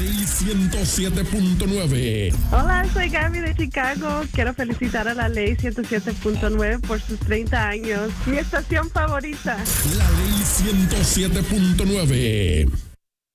Ley 107.9. Hola, soy Gaby de Chicago. Quiero felicitar a la Ley 107.9 por sus 30 años. Mi estación favorita. La Ley 107.9.